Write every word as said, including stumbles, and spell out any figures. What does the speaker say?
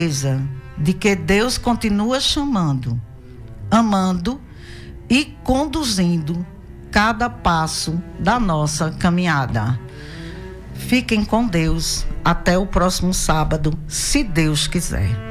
de que Deus continua chamando, amando e conduzindo cada passo da nossa caminhada. Fiquem com Deus. Até o próximo sábado, se Deus quiser.